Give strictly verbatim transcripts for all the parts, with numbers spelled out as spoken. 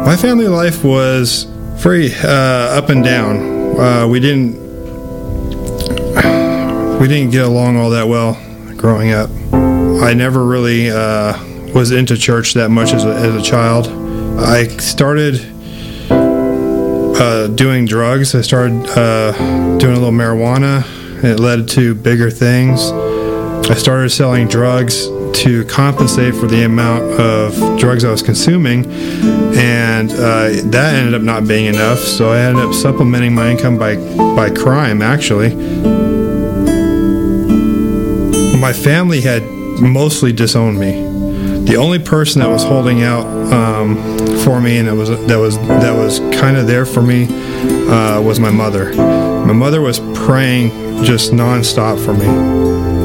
My family life was very uh, up and down. Uh, we didn't we didn't get along all that well growing up. I never really uh, was into church that much as a, as a child. I started uh, doing drugs. I started uh, doing a little marijuana. It led to bigger things. I started selling drugs to compensate for the amount of drugs I was consuming, and uh, that ended up not being enough, so I ended up supplementing my income by, by crime, actually. My family had mostly disowned me. The only person that was holding out um, for me and that was that was that was kind of there for me uh, was my mother. My mother was praying just nonstop for me.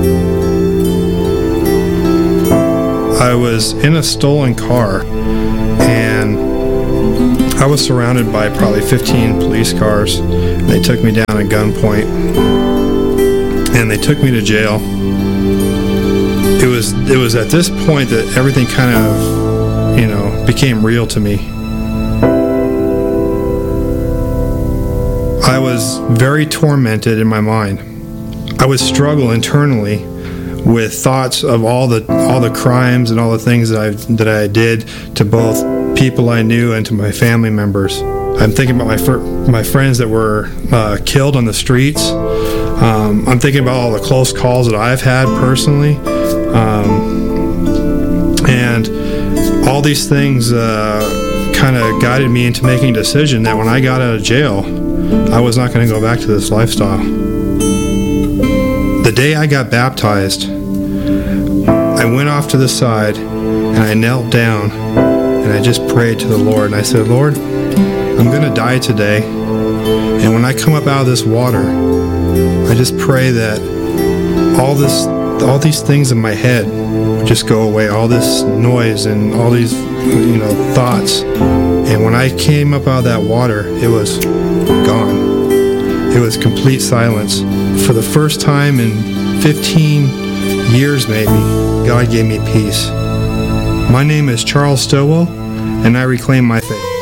I was in a stolen car, and I was surrounded by probably fifteen police cars. They took me down at gunpoint, and they took me to jail. It was it was at this point that everything kind of, you know, became real to me. I was very tormented in my mind. I would struggle internally with thoughts of all the all the crimes and all the things that I that I did to both people I knew and to my family members. I'm thinking about my fr- my friends that were uh, killed on the streets. Um, I'm thinking about all the close calls that I've had personally, um, and all these things uh, kind of guided me into making a decision that when I got out of jail, I was not going to go back to this lifestyle. The day I got baptized, I went off to the side and I knelt down and I just prayed to the Lord, and I said, Lord, I'm going to die today, and when I come up out of this water, I just pray that all this, all these things in my head would just go away, all this noise and all these, you know, thoughts. And when I came up out of that water, it was gone. It was complete silence. For the first time in fifteen years maybe, God gave me peace. My name is Charles Stowell, and I reclaim my faith.